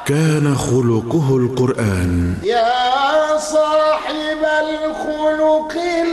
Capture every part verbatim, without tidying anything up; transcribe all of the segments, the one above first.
كان خلقه القرآن. يا صاحب الخلق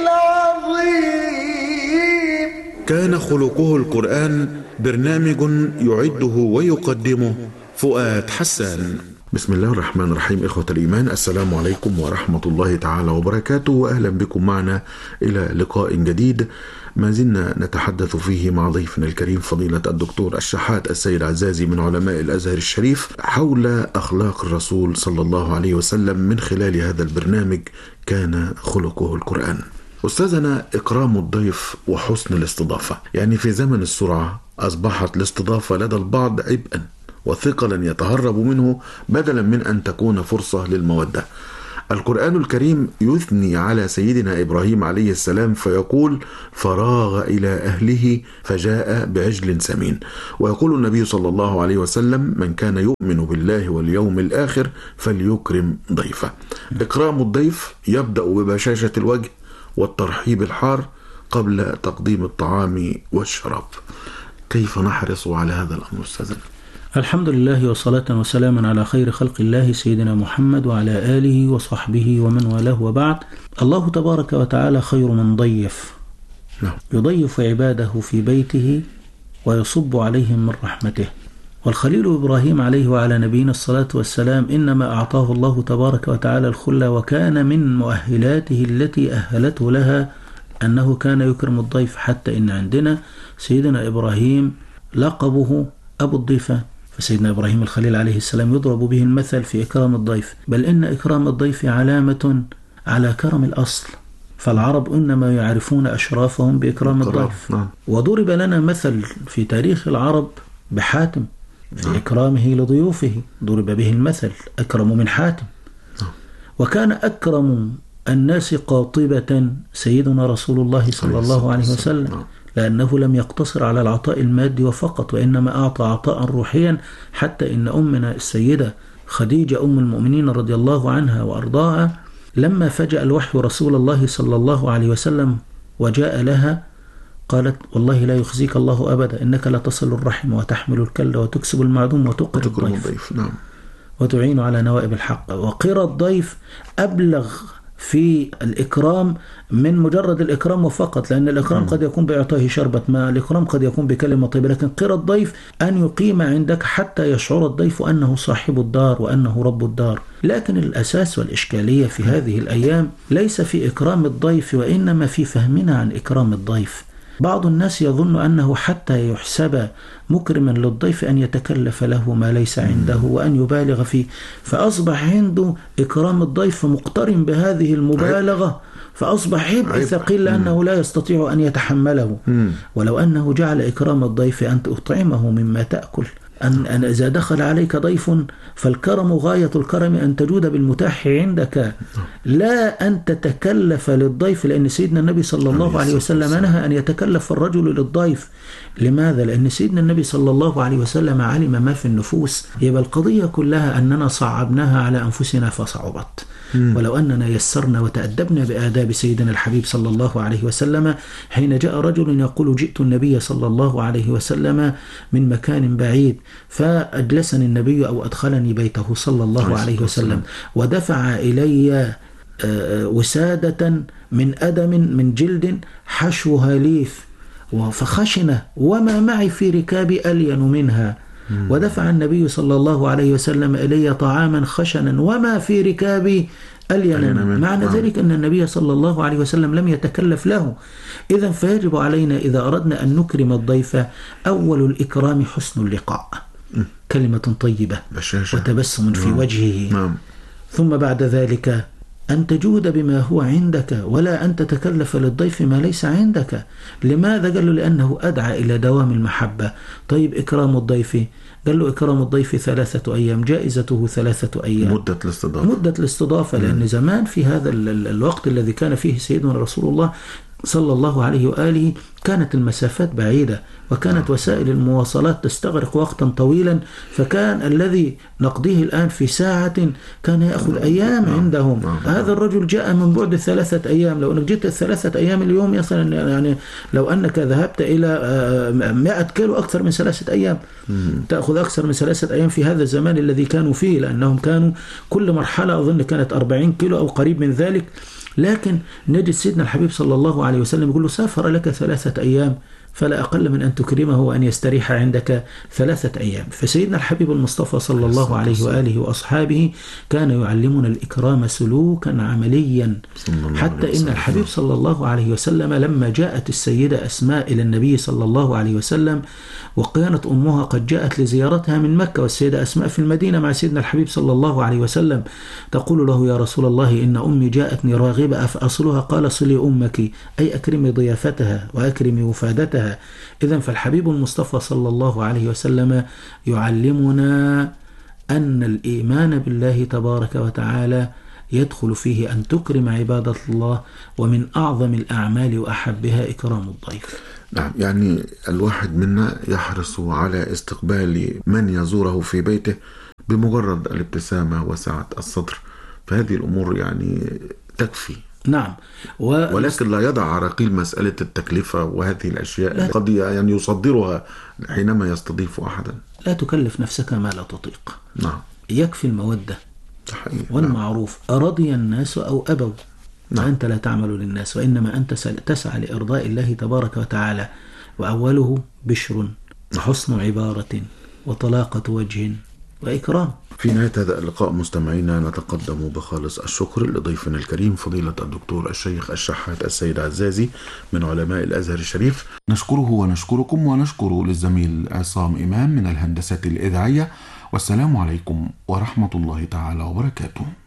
العظيم. كان خلقه القرآن برنامج يعده ويقدمه فؤاد حسان. بسم الله الرحمن الرحيم. إخوة الإيمان، السلام عليكم ورحمة الله تعالى وبركاته، وأهلا بكم معنا إلى لقاء جديد ما زلنا نتحدث فيه مع ضيفنا الكريم فضيلة الدكتور الشحات السيد عزازي من علماء الأزهر الشريف حول أخلاق الرسول صلى الله عليه وسلم من خلال هذا البرنامج كان خلقه القرآن. أستاذنا، إكرام الضيف وحسن الاستضافة، يعني في زمن السرعة أصبحت الاستضافة لدى البعض عبئا وثقلا يتهرب منه بدلا من أن تكون فرصة للمودة. القرآن الكريم يثني على سيدنا إبراهيم عليه السلام فيقول: فراغ إلى أهله فجاء بعجل سمين. ويقول النبي صلى الله عليه وسلم: من كان يؤمن بالله واليوم الآخر فليكرم ضيفه. إكرام الضيف يبدأ ببشاشة الوجه والترحيب الحار قبل تقديم الطعام والشراب. كيف نحرص على هذا الأمر أستاذنا؟ الحمد لله وصلاة وسلاما على خير خلق الله سيدنا محمد وعلى آله وصحبه ومن والاه، وبعد. الله تبارك وتعالى خير من ضيف، يضيف عباده في بيته ويصب عليهم من رحمته. والخليل إبراهيم عليه وعلى نبينا الصلاة والسلام إنما أعطاه الله تبارك وتعالى الخلة، وكان من مؤهلاته التي أهلته لها أنه كان يكرم الضيف، حتى إن عندنا سيدنا إبراهيم لقبه أبو الضيفة، فسيدنا إبراهيم الخليل عليه السلام يضرب به المثل في إكرام الضيف، بل إن إكرام الضيف علامة على كرم الأصل، فالعرب إنما يعرفون أشرافهم بإكرام الضيف. وضرب لنا مثل في تاريخ العرب بحاتم في إكرامه لضيوفه، ضرب به المثل: أكرم من حاتم. وكان أكرم الناس قاطبة سيدنا رسول الله صلى الله عليه وسلم، لأنه لم يقتصر على العطاء المادي وفقط، وإنما أعطى عطاء روحيا، حتى إن أمنا السيدة خديجة أم المؤمنين رضي الله عنها وأرضاها لما فجأ الوحي رسول الله صلى الله عليه وسلم وجاء لها قالت: والله لا يخزيك الله أبدا، إنك لا تصل الرحم وتحمل الكل وتكسب المعدوم وتقر الضيف نعم. وتعين على نوائب الحق. وقر الضيف أبلغ في الإكرام من مجرد الإكرام وفقط، لأن الإكرام م. قد يكون بإعطائه شربة ماء، الإكرام قد يكون بكلمة طيبة، لكن قر الضيف أن يقيم عندك حتى يشعر الضيف أنه صاحب الدار وأنه رب الدار. لكن الأساس والإشكالية في هذه الأيام ليس في إكرام الضيف، وإنما في فهمنا عن إكرام الضيف. بعض الناس يظن أنه حتى يحسب مكرما للضيف أن يتكلف له ما ليس عنده وأن يبالغ فيه، فأصبح عنده إكرام الضيف مقترن بهذه المبالغة، فأصبح عبء ثقيل لأنه لا يستطيع أن يتحمله. ولو أنه جعل إكرام الضيف أن تطعمه مما تأكل، أن, أن إذا دخل عليك ضيف فالكرم غاية الكرم أن تجود بالمتاح عندك، لا أن تتكلف للضيف، لأن سيدنا النبي صلى الله عليه وسلم نهى أن يتكلف الرجل للضيف. لماذا؟ لأن سيدنا النبي صلى الله عليه وسلم علم ما في النفوس. يبقى القضية كلها أننا صعبناها على أنفسنا فصعبت، ولو أننا يسرنا وتأدبنا بآداب سيدنا الحبيب صلى الله عليه وسلم حين جاء رجل يقول: جئت النبي صلى الله عليه وسلم من مكان بعيد، فأجلسني النبي أو أدخلني بيته صلى الله عليه وسلم، ودفع إلي وسادة من أدم من جلد حشوها ليف فخشنة، وما معي في ركابي ألين منها. ودفع النبي صلى الله عليه وسلم إلي طعاما خشنا وما في ركابي ألين. معنى ذلك أن النبي صلى الله عليه وسلم لم يتكلف له. إذن فيجب علينا إذا أردنا أن نكرم الضيف أول الإكرام حسن اللقاء، كلمة طيبة وتبسم في وجهه، ثم بعد ذلك أن تجود بما هو عندك، ولا أن تتكلف للضيف ما ليس عندك. لماذا؟ قال له: لأنه أدعى إلى دوام المحبة. طيب إكرام الضيف، قال له: إكرام الضيف ثلاثة أيام، جائزته ثلاثة أيام، مدة الاستضافة. مدة الاستضافة، لأن زمان في هذا الوقت الذي كان فيه سيدنا رسول الله صلى الله عليه وآله كانت المسافات بعيدة، وكانت وسائل المواصلات تستغرق وقتا طويلا، فكان الذي نقضيه الآن في ساعة كان يأخذ أيام عندهم. هذا الرجل جاء من بعد ثلاثة أيام. لو أنك جئت ثلاثة أيام اليوم يصل، يعني لو أنك ذهبت إلى مئة كيلو أكثر من ثلاثة أيام، تأخذ أكثر من ثلاثة أيام في هذا الزمان الذي كانوا فيه، لأنهم كانوا كل مرحلة أظن كانت أربعين كيلو أو قريب من ذلك. لكن نجد سيدنا الحبيب صلى الله عليه وسلم يقول له: سافر لك ثلاثة أيام، فلا أقل من أن تكرمه وأن يستريح عندك ثلاثة أيام. فسيدنا الحبيب المصطفى صلى الله عليه وآله وأصحابه كان يعلمنا الإكرام سلوكا عمليا، حتى إن الحبيب صلى الله عليه وسلم لما جاءت السيدة أسماء إلى النبي صلى الله عليه وسلم، وكانت أمها قد جاءت لزيارتها من مكة، والسيدة أسماء في المدينة مع سيدنا الحبيب صلى الله عليه وسلم، تقول له: يا رسول الله، إن أمي جاءتني راغبة أفأصلها؟ قال: صلي أمك، أي أكرمي ضيافتها وأكرمي وفادتها. إذن فالحبيب المصطفى صلى الله عليه وسلم يعلمنا أن الإيمان بالله تبارك وتعالى يدخل فيه أن تكرم عبادة الله، ومن أعظم الأعمال وأحبها إكرام الضيف. نعم، يعني الواحد منا يحرص على استقبال من يزوره في بيته بمجرد الابتسامة وسعة الصدر، فهذه الأمور يعني تكفي. نعم، و... ولكن لا يضع عراقيل مسألة التكلفة وهذه الأشياء لا. قد يعني يصدرها حينما يستضيف أحدا. لا تكلف نفسك ما لا تطيق. نعم. يكفي المودة صحيح. والمعروف. نعم. أرضي الناس أو أبوا، نعم. وأنت لا تعمل للناس، وإنما أنت تسعى لإرضاء الله تبارك وتعالى، وأوله بشر وحسن عبارة وطلاقة وجه وإكرام. في نهاية هذا اللقاء مستمعينا نتقدم بخالص الشكر لضيفنا الكريم فضيلة الدكتور الشيخ الشحات السيد عزازي من علماء الأزهر الشريف. نشكره ونشكركم، ونشكر للزميل عصام إمام من الهندسة الإذاعية. والسلام عليكم ورحمة الله تعالى وبركاته.